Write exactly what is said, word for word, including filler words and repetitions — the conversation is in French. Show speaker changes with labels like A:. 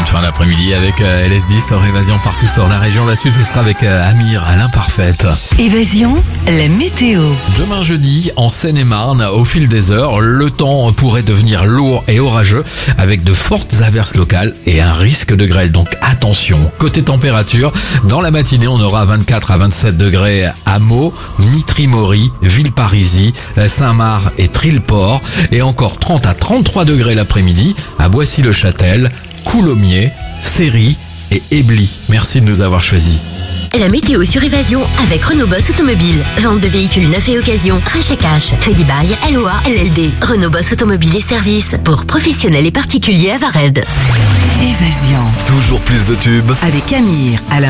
A: toute fin d'après-midi avec euh, L S D sur Évasion partout sur la région. La suite, ce sera avec euh, Amir à l'imparfaite.
B: Évasion, la météo.
A: Demain jeudi, en Seine-et-Marne, au fil des heures, le temps pourrait devenir lourd et orageux avec de fortes averses locales et un risque de grêle. Donc attention. Côté température, dans la matinée, on aura vingt-quatre à vingt-sept degrés à Meaux, Mitry-Mory, Villeparisis, Saint-Marc et Trilleport. Et encore trente à trente-trois degrés l'après-midi à Boissy-le-Châtel, Coulommiers, Céry et Ebly. Merci de nous avoir choisis.
C: La météo sur Évasion avec Renault Boss Automobile. Vente de véhicules neufs et occasion. Rachat cash. Crédit bail. L O A. L L D. Renault Boss Automobile et services. Pour professionnels et particuliers à Vared.
B: Évasion.
A: Toujours plus de tubes.
B: Avec Amir à la